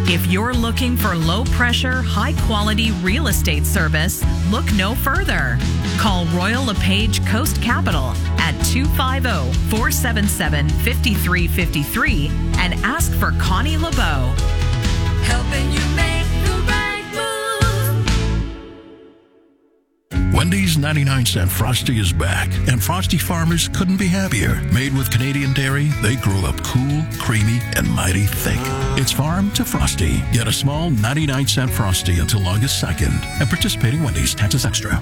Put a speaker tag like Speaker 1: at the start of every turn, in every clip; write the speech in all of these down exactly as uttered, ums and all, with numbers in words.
Speaker 1: If you're looking for low-pressure, high-quality real estate service, look no further. Call Royal LePage Coast Capital at two five zero, four seven seven, five three five three and ask for Connie LeBeau. Helping you make the right move.
Speaker 2: Wendy's ninety-nine cent Frosty is back, and Frosty farmers couldn't be happier. Made with Canadian dairy, they grow up cool, creamy, and mighty thick. It's farm to Frosty. Get a small ninety-nine cent Frosty until August second. And participating Wendy's, taxes extra.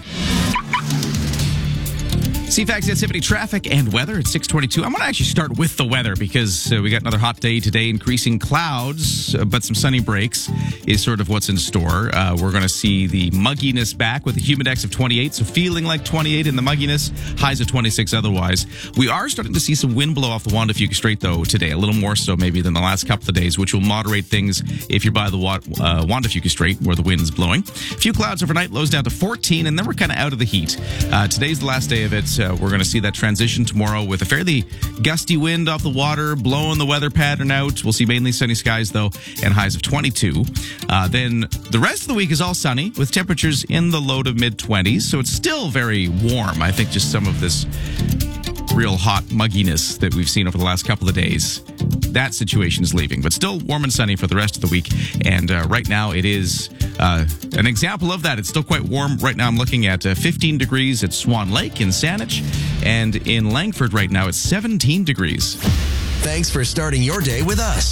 Speaker 3: C FAX Activity, traffic, and weather at six twenty-two. I'm going to actually start with the weather because uh, we got another hot day today. Increasing clouds, uh, but some sunny breaks is sort of what's in store. Uh, we're going to see the mugginess back with a humidex of twenty-eight, so feeling like twenty-eight in the mugginess, highs of twenty-six otherwise. We are starting to see some wind blow off the Juan de Fuca Strait, though, today. A little more so maybe than the last couple of days, which will moderate things if you're by the uh, Juan de Fuca Strait where the wind's blowing. A few clouds overnight, lows down to fourteen, and then we're kind of out of the heat. Uh, today's the last day of it. Uh, we're going to see that transition tomorrow with a fairly gusty wind off the water, blowing the weather pattern out. We'll see mainly sunny skies, though, and highs of twenty-two. Uh, then the rest of the week is all sunny with temperatures in the low to mid-twenties, so it's still very warm. I think just some of this real hot mugginess that we've seen over the last couple of days, that situation is leaving, but still warm and sunny for the rest of the week. And uh, right now it is uh, an example of that. It's still quite warm. Right now I'm looking at uh, fifteen degrees at Swan Lake in Saanich, and in Langford right now it's seventeen degrees.
Speaker 4: Thanks for starting your day with us.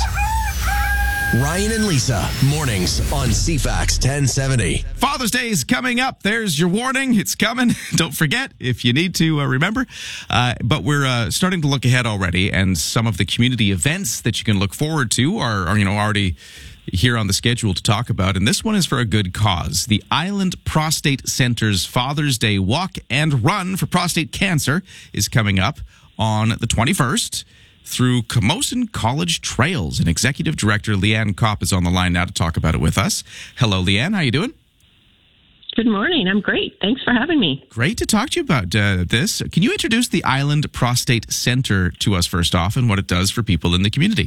Speaker 4: Ryan and Lisa, mornings on C FAX ten seventy.
Speaker 3: Father's Day is coming up. There's your warning. It's coming. Don't forget if you need to uh, remember. Uh, but we're uh, starting to look ahead already, and some of the community events that you can look forward to are, are you know, already here on the schedule to talk about. And this one is for a good cause. The Island Prostate Center's Father's Day Walk and Run for Prostate Cancer is coming up on the twenty-first. Through Camosun College Trails. And Executive Director Leanne Kopp is on the line now to talk about it with us. Hello, Leanne. How you doing?
Speaker 5: Good morning. I'm great. Thanks for having me.
Speaker 3: Great to talk to you about uh, this. Can you introduce the Island Prostate Center to us first off and what it does for people in the community?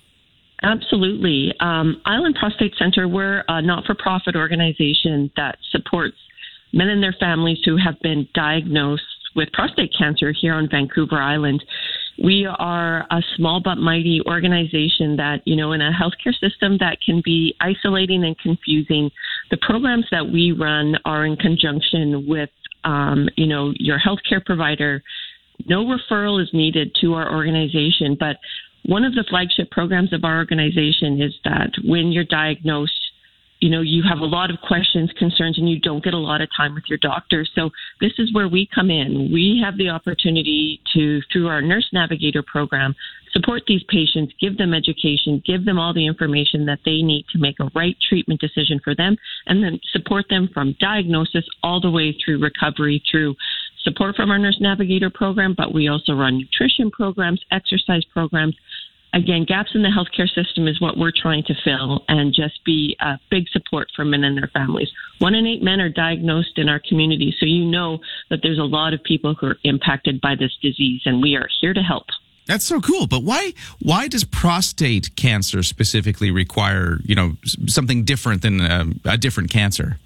Speaker 5: Absolutely. Um, Island Prostate Center, we're a not-for-profit organization that supports men and their families who have been diagnosed with prostate cancer here on Vancouver Island. We are a small but mighty organization that, you know, in a healthcare system that can be isolating and confusing, the programs that we run are in conjunction with, um, you know, your healthcare provider. No referral is needed to our organization, but one of the flagship programs of our organization is that when you're diagnosed, you know, you have a lot of questions, concerns, and you don't get a lot of time with your doctor. So this is where we come in. We have the opportunity to, through our Nurse Navigator program, support these patients, give them education, give them all the information that they need to make a right treatment decision for them, and then support them from diagnosis all the way through recovery, through support from our Nurse Navigator program, but we also run nutrition programs, exercise programs. Again, gaps in the healthcare system is what we're trying to fill and just be a big support for men and their families. One in eight men are diagnosed in our community, so you know that there's a lot of people who are impacted by this disease, and we are here to help.
Speaker 3: That's so cool. But why why does prostate cancer specifically require, you know, something different than a, a different cancer?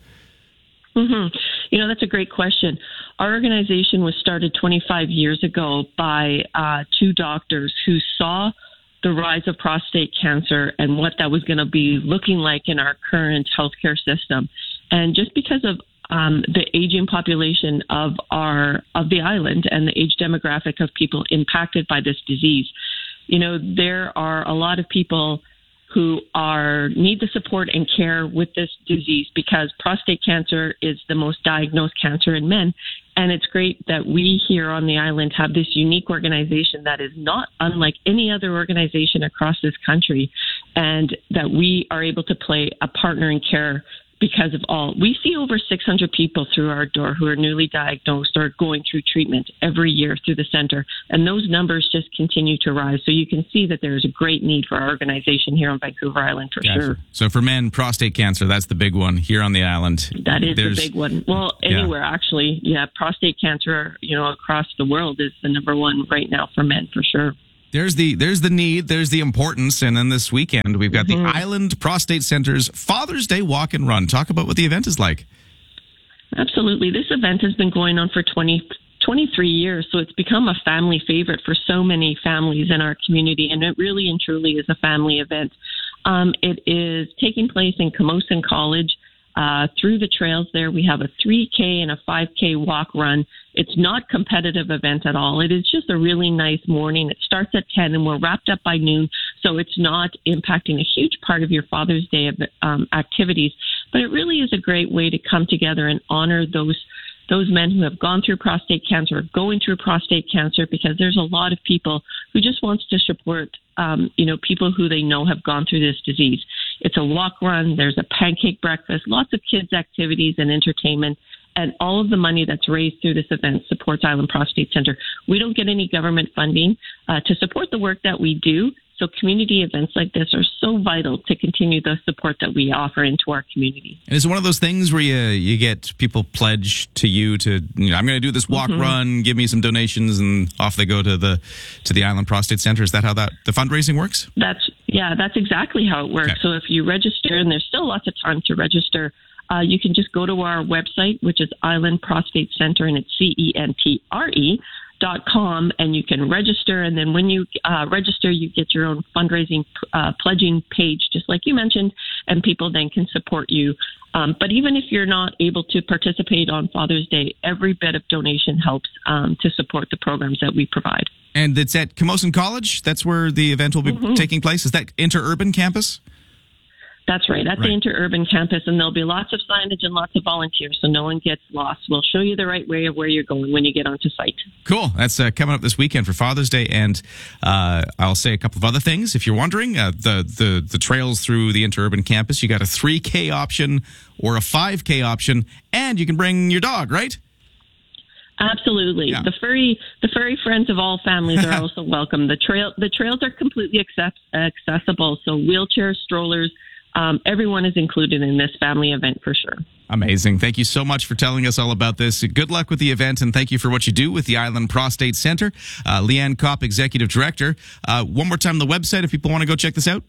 Speaker 5: Mm-hmm. You know, that's a great question. Our organization was started twenty-five years ago by uh, two doctors who saw the rise of prostate cancer and what that was going to be looking like in our current healthcare system. And just because of um, the aging population of our of the island and the age demographic of people impacted by this disease, you know, there are a lot of people who are need the support and care with this disease because prostate cancer is the most diagnosed cancer in men. And it's great that we here on the island have this unique organization that is not unlike any other organization across this country, and that we are able to play a partner in care because of all. We see over six hundred people through our door who are newly diagnosed or going through treatment every year through the center, and those numbers just continue to rise. So you can see that there is a great need for our organization here on Vancouver Island for
Speaker 3: gotcha.
Speaker 5: sure.
Speaker 3: So for men, prostate cancer, that's the big one here on the island.
Speaker 5: That is
Speaker 3: There's,
Speaker 5: the big one. Well, anywhere yeah. actually. Yeah, prostate cancer, you know, across the world is the number one right now for men for sure.
Speaker 3: There's the there's the need, there's the importance, and then this weekend we've got
Speaker 5: Mm-hmm.
Speaker 3: the Island Prostate Center's Father's Day Walk and Run. Talk about what the event is like.
Speaker 5: Absolutely. This event has been going on for twenty, twenty-three years, so it's become a family favorite for so many families in our community, and it really and truly is a family event. Um, it is taking place in Camosun College. Uh, through the trails there, we have a three K and a five K walk run. It's not competitive event at all. It is just a really nice morning. It starts at ten and we're wrapped up by noon, so it's not impacting a huge part of your Father's Day um, activities. But it really is a great way to come together and honor those those men who have gone through prostate cancer or going through prostate cancer, because there's a lot of people who just wants to support, um, you know, people who they know have gone through this disease. It's a walk run. There's a pancake breakfast, lots of kids' activities and entertainment, and all of the money that's raised through this event supports Island Prostate Center. We don't get any government funding uh, to support the work that we do. So community events like this are so vital to continue the support that we offer into our community.
Speaker 3: And is it one of those things where you you get people pledge to you to, you know, I'm going to do this walk
Speaker 5: Mm-hmm.
Speaker 3: run, give me some donations, and off they go to the to the Island Prostate Center? Is that how that the fundraising works?
Speaker 5: That's yeah, that's exactly how it works.
Speaker 3: Okay.
Speaker 5: So if you register, and there's still lots of time to register, uh, you can just go to our website, which is Island Prostate Center, and it's C E N T R E. Dot com, and you can register, and then when you uh, register, you get your own fundraising uh, pledging page, just like you mentioned, and people then can support you. Um, but even if you're not able to participate on Father's Day, every bit of donation helps um, to support the programs that we provide.
Speaker 3: And it's at Camosun College. That's where the event will be
Speaker 5: Mm-hmm.
Speaker 3: taking place. Is that interurban campus?
Speaker 5: That's right, at
Speaker 3: Right.
Speaker 5: the interurban campus, and there'll be lots of signage and lots of volunteers, so no one gets lost. We'll show you the right way of where you're going when you get onto site.
Speaker 3: Cool. That's uh, coming up this weekend for Father's Day. And uh, I'll say a couple of other things. If you're wondering, uh, the, the, the trails through the interurban campus, you got a three K option or a five K option, and you can bring your dog, right?
Speaker 5: Absolutely.
Speaker 3: Yeah.
Speaker 5: The furry the furry friends of all families are also welcome. The trail the trails are completely accept, accessible, so wheelchairs, strollers, um, everyone is included in this family event for sure.
Speaker 3: Amazing. Thank you so much for telling us all about this. Good luck with the event, and thank you for what you do with the Island Prostate Center. Uh, Leanne Kopp, Executive Director. Uh, one more time, the website, if people want to go check this out.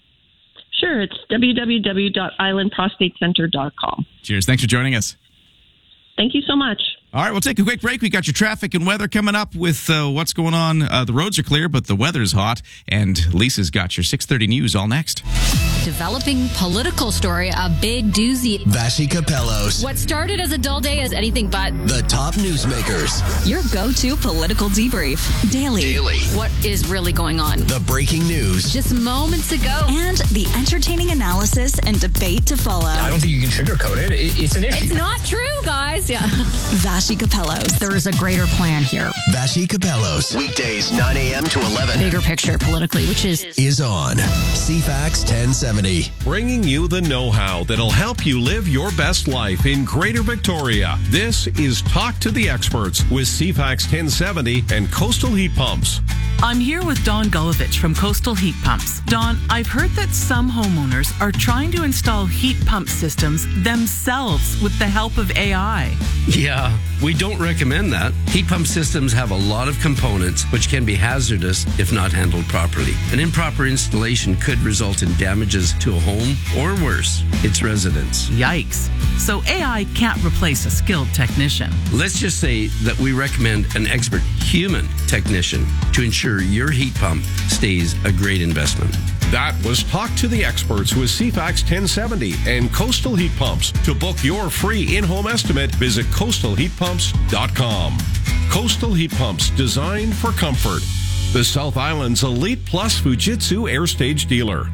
Speaker 5: Sure, it's w w w dot island prostate center dot com.
Speaker 3: Cheers. Thanks for joining us.
Speaker 5: Thank you so much.
Speaker 3: All right, we'll take a quick break. We got your traffic and weather coming up with uh, what's going on. Uh, the roads are clear, but the weather's hot. And Lisa's got your six thirty news all next.
Speaker 6: Developing political story, a big doozy.
Speaker 4: Vashi Capellos,
Speaker 6: What started as a dull day is anything but
Speaker 4: the top newsmakers,
Speaker 7: Your go-to political debrief. Daily.
Speaker 4: daily,
Speaker 6: what is really going on.
Speaker 4: the breaking news,
Speaker 6: Just moments ago.
Speaker 7: And the entertaining analysis and debate to follow.
Speaker 8: I don't think you can sugarcoat it. it it's an issue.
Speaker 6: It's not true, guys. Yeah.
Speaker 7: Vashi Capellos.
Speaker 6: There is a greater plan here.
Speaker 4: Vashi Capellos. Weekdays nine a.m. to eleven
Speaker 6: Bigger picture politically, which is
Speaker 4: is on C FAX ten seventy.
Speaker 9: Bringing you the know-how that'll help you live your best life in Greater Victoria. This is Talk to the Experts with C FAX ten seventy and Coastal Heat Pumps.
Speaker 10: I'm here with Don Gulovich from Coastal Heat Pumps. Don, I've heard that some homeowners are trying to install heat pump systems themselves with the help of A I.
Speaker 11: Yeah, we don't recommend that. Heat pump systems have a lot of components which can be hazardous if not handled properly. An improper installation could result in damages to a home or worse, its residents.
Speaker 10: Yikes. So A I can't replace a skilled technician.
Speaker 11: Let's just say that we recommend an expert human technician to ensure your heat pump stays a great investment.
Speaker 9: That was Talk to the Experts with C FAX ten seventy and Coastal Heat Pumps. To book your free in-home estimate, visit coastal heat pumps dot com. Coastal Heat Pumps, designed for comfort. The South Island's Elite Plus Fujitsu Air Stage dealer.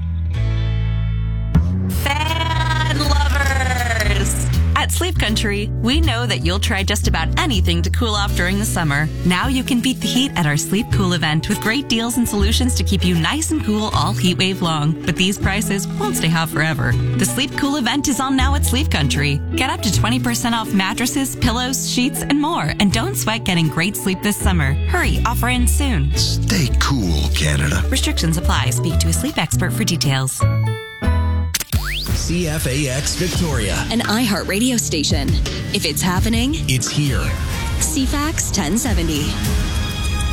Speaker 7: Fan lovers! At Sleep Country, we know that you'll try just about anything to cool off during the summer. Now you can beat the heat at our Sleep Cool event with great deals and solutions to keep you nice and cool all heat wave long. But these prices won't stay hot forever. The Sleep Cool event is on now at Sleep Country. Get up to twenty percent off mattresses, pillows, sheets, and more. And don't sweat getting great sleep this summer. Hurry, offer ends soon.
Speaker 4: Stay cool, Canada.
Speaker 7: Restrictions apply. Speak to a sleep expert for details.
Speaker 4: C F A X Victoria.
Speaker 7: An iHeart radio station. If it's happening,
Speaker 4: It's here.
Speaker 7: C FAX ten seventy.